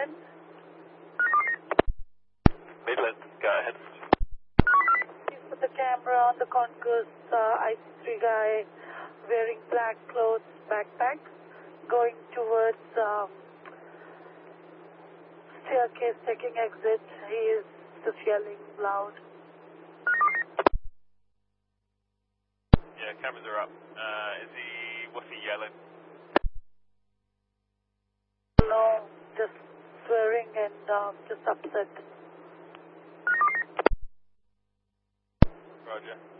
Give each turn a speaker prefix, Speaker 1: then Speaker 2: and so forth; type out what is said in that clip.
Speaker 1: Midland.
Speaker 2: Midland, go ahead.
Speaker 1: Please put the camera on the concourse, IC3 guy wearing black clothes, backpack, going towards staircase, taking exit. He is just yelling loud.
Speaker 2: Yeah, cameras are up. What's he yelling?
Speaker 1: No, just swearing and just upset.
Speaker 2: Roger.